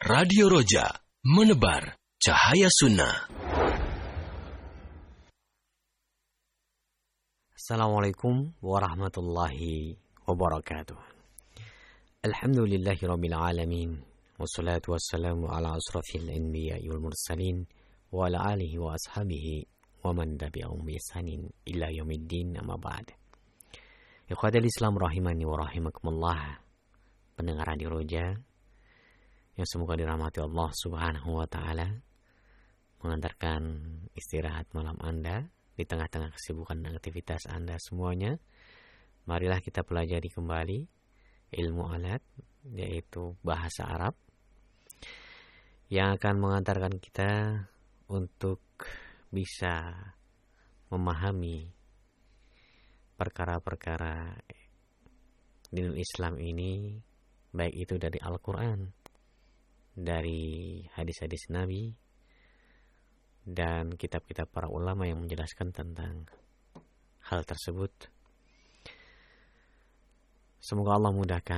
Radio Roja, menebar cahaya sunnah. Assalamualaikum warahmatullahi wabarakatuh. Alhamdulillahirabbil alamin. Wassalatu wassalamu ala asrafil anbiya'i wal mursalin wa ala alihi wa ashabihi wa man tabi'ahum bi ihsanin ila yaumiddin, amma ba'd. Ikhwatal Islam rahimani wa rahimakumullah. Pendengar Radio Roja yang semoga dirahmati Allah Subhanahu wa taala, mengantarkan istirahat malam Anda di tengah-tengah kesibukan dan aktivitas Anda semuanya. Marilah kita pelajari kembali ilmu alat, yaitu bahasa Arab, yang akan mengantarkan kita untuk bisa memahami perkara-perkara dinul Islam ini, baik itu dari Al-Quran, dari hadis-hadis Nabi, dan kitab-kitab para ulama yang menjelaskan tentang hal tersebut. Semoga Allah mudahkan